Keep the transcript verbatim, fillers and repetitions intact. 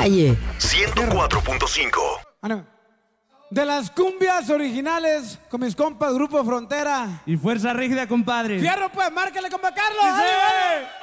calle. ciento cuatro punto cinco. De las cumbias originales con mis compas Grupo Frontera. Y Fuerza Rígida, compadre. Fierro, pues, márcale, compa Carlos. ¡Sí! ¡Dale, vale!